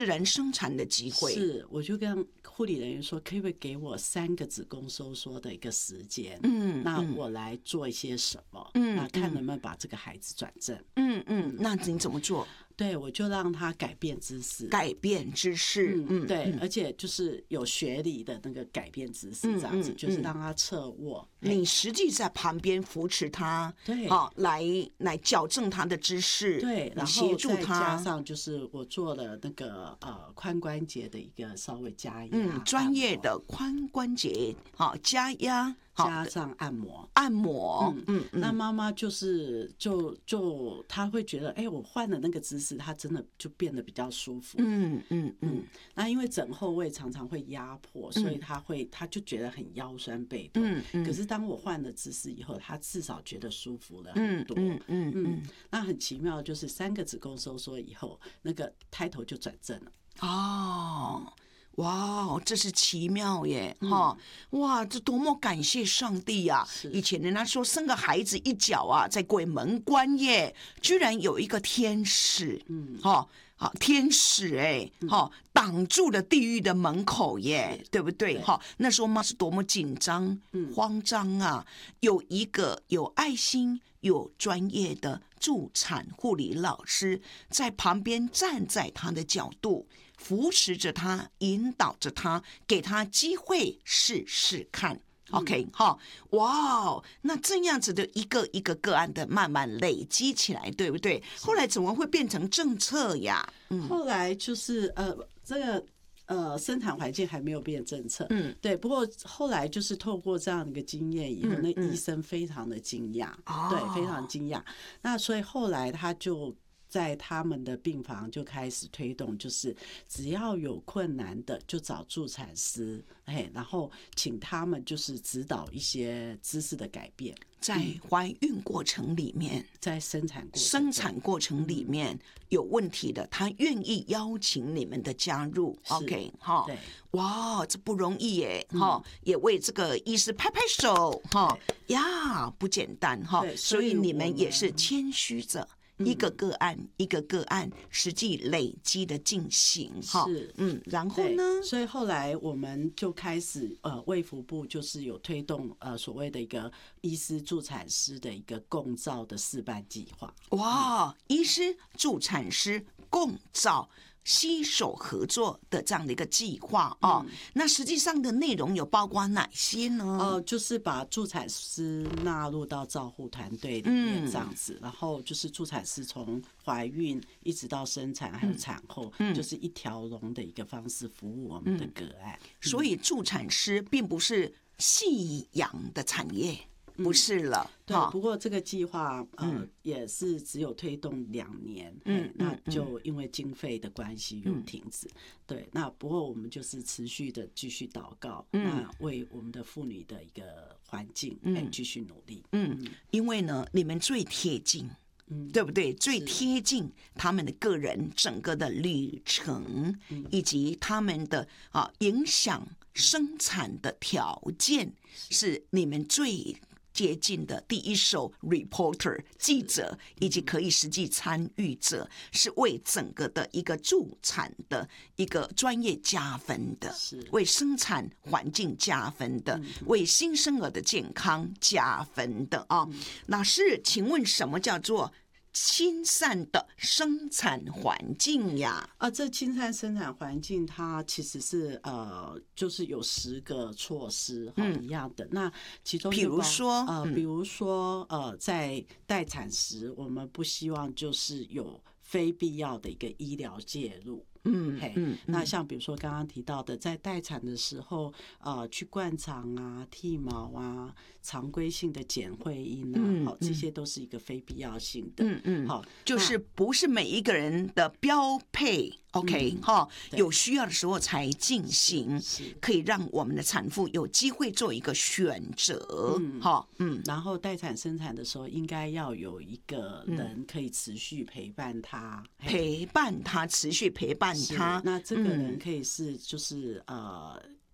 自然生产的机会。 是，我就跟护理人员说，可不可以给我3个子宫收缩的一个时间？那我来做一些什么？那看能不能把这个孩子转正。 那你怎么做？ 对，我就让他改变姿势， 改变姿势， 对，而且就是有学理的那个改变姿势，这样子，就是让他侧卧。 你实际在旁边扶持他， 对， 来矫正他的姿势， 对，然后协助他， 加上就是我做了那个髋关节的一个稍微加压， 专业的髋关节加压。 加上按摩，那妈妈就她会觉得，我换了那个姿势，她真的就变得比较舒服。那因为枕后位常常会压迫，所以她就觉得很腰酸背痛。可是当我换了姿势以后，她至少觉得舒服了很多。那很奇妙，就是3个子宫收缩以后，那个胎头就转正了。 哇，这是奇妙耶！哇，这多么感谢上帝啊！以前人家说生个孩子一脚在鬼门关耶，居然有一个天使，天使挡住了地狱的门口耶，对不对？那时候妈是多么紧张、慌张啊！有一个有爱心、有专业的助产护理老师在旁边站在他的角度，扶持着他，引导着他，给他机会试试看。OK， 哇，那这样子的一个一个个案的慢慢累积起来，对不对？后来怎么会变成政策呀？ 后来就是这个生产环境还没有变政策，对。不过后来就是透过这样的一个经验以后，那医生非常的惊讶，对，非常惊讶。那所以后来他就在他们的病房就开始推动，就是只要有困难的就找助产师，然后请他们就是指导一些姿势的改变。 在怀孕过程里面， 在生产过程里面有问题的，他愿意邀请你们的加入。OK， 对， 哇，这不容易耶，也为这个医师拍拍手，呀，不简单哈。所以你们也是谦虚着。一个个案一个个案实际累积的进行是然后呢？ 所以后来我们就开始卫福部就是有推动所谓的一个医师助产师的一个共照的示范计划。 哇，医师助产师共照携手合作的这样的一个计划那实际上的内容有包括哪些呢？ 就是把助产师纳入到照护团队里面这样子，然后就是助产师从怀孕一直到生产还有产后，就是一条龙的一个方式服务我们的个案。 所以助产师并不是夕阳的产业。不是了， 对。不过这个计划也是只有推动2年，那就因为经费的关系又停止。对，那不过我们就是持续的继续祷告，那为我们的妇女的一个环境继续努力。 因为呢，你们最贴近。对不对？最贴近他们的个人整个的旅程，以及他们的影响生产的条件，是你们最接近的第一手 reporter 记者，以及可以实际参与者，是为整个的一个助产的一个专业加分的，为生产环境加分的，为新生儿的健康加分的老师，请问什么叫做亲善的生产环境呀？ 这亲善生产环境它其实是就是有10个措施一样的。那其中比如说在待产时，我们不希望就是有非必要的一个医疗介入。那像比如说刚刚提到的，在待产的时候，去灌肠啊、剃毛啊、常规性的剪会阴啊，这些都是一个非必要性的。好， 就是不是每一个人的标配。OK， 有需要的时候才进行，可以让我们的产妇有机会做一个选择。 然后待产生产的时候，应该要有一个人可以持续陪伴她， 持续陪伴她。 那这个人可以是就是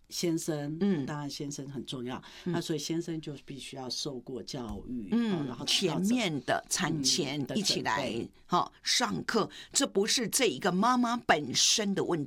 先生，当然先生很重要，那所以先生就必须要受过教育，然后前面的产前一起来上课，这不是这一个妈妈本身的问